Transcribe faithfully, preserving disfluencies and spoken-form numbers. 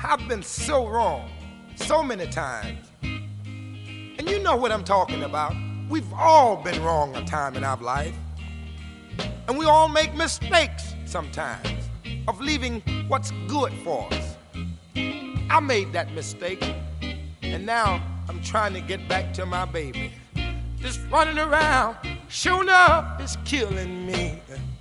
I've been so wrong so many times. And you know what I'm talking about. We've all been wrong a time in our life. And we all make mistakes sometimes of leaving what's good for us. I made that mistake, and now I'm trying to get back to my baby. Just running around, showing up is killing me.